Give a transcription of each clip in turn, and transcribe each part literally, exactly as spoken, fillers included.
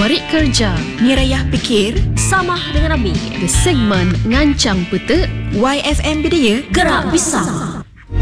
Merik Kerja, Nirayah Fikir, Samah dengan Nabi. di segmen Ngancang Peta, Y F M Bidaya, Gerak Pisang.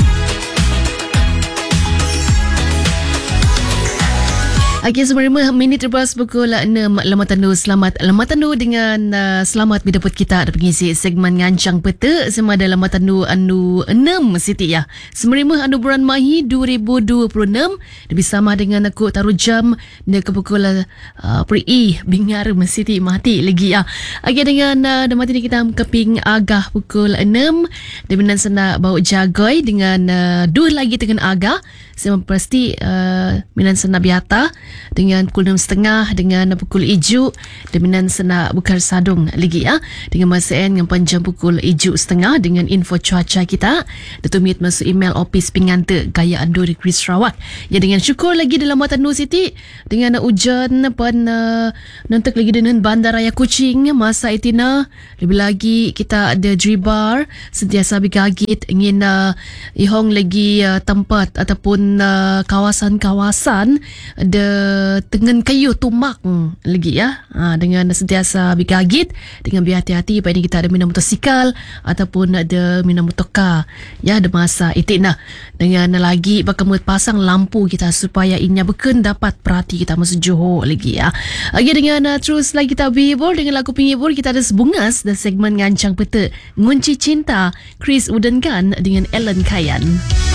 Okey, semua minit terlepas pukul enam Lemah Tandu. Selamat Lemah Tandu dengan uh, selamat berdapat kita ada pengisi segmen Ngancang Peta sama ada Lemah Tandu anu enam Siti ya. Semua anu bulan Mahi dua ribu dua puluh enam lebih sama dengan aku taruh jam dia ke pukul uh, peri bingar Siti mati lagi ya. Okey, dengan uh, dah mati ni kita keping agah pukul enam di mana sana bau jagoy dengan uh, dua lagi dengan agah saya pasti uh, minan sana biata dengan pukul enam tiga puluh dengan pukul ijuk dan minan sana bukar sadung lagi ya dengan masa dengan panjang pukul ijuk setengah dengan info cuaca kita ditumit masuk email opis pingante gaya andu di Chris Sarawak ya. Dengan syukur lagi dalam Mata Nur City dengan hujan pan uh, nanti lagi dengan Bandar Raya Kuching masa itina lebih lagi kita ada dribar sentiasa bergagit ingin uh, ihong lagi uh, tempat ataupun uh, kawasan-kawasan ada dengan kayu tumak lagi ya ha, dengan sentiasa bergagit dengan berhati-hati pada kita ada minum motosikal ataupun ada minum motoka ya ada masa itina dengan lagi bakal pasang lampu kita supaya inya beken dapat perhati kita masuk Johor lagi ya. Okey, dengan uh, terus lagi kita berhibur dengan lagu penghibur kita ada sebungas dan segmen Ngancang Peta Ngunci Cinta Chris Udengan dengan Ellen Kayan.